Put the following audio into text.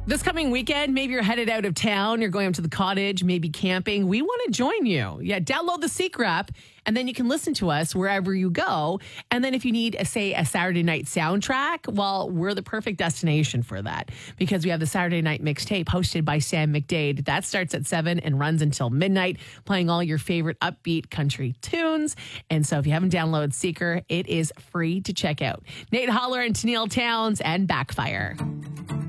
This coming weekend, maybe you're headed out of town, you're going up to the cottage, maybe camping. We want to join you. Yeah, download the Seeker app, and then you can listen to us wherever you go. And then if you need, say, a Saturday night soundtrack, well, we're the perfect destination for that because we have the Saturday night mixtape hosted by Sam McDade. That starts at 7 and runs until midnight, playing all your favorite upbeat country tunes. And so if you haven't downloaded Seeker, it is free to check out. Nate Holler and Tennille Towns and Backfire.